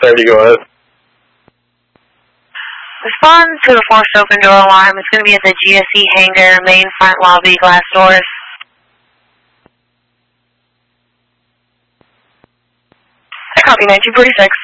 630, go ahead. Respond to the forced open door alarm. It's going to be at the GSE hangar, main front lobby, glass doors. I copy 1946.